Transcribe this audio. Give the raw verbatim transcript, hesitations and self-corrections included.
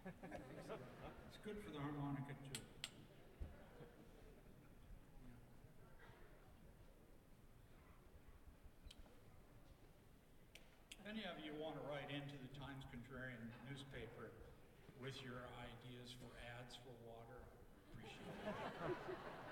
It's good for the harmonica too. If any of you want to write into the Times-Contrarian newspaper with your ideas for ads for water, appreciate it.